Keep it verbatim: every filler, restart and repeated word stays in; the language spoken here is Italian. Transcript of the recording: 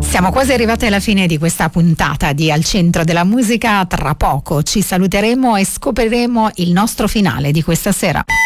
Siamo quasi arrivati alla fine di questa puntata di Al Centro della Musica. Tra poco ci saluteremo e scopriremo il nostro finale di questa sera.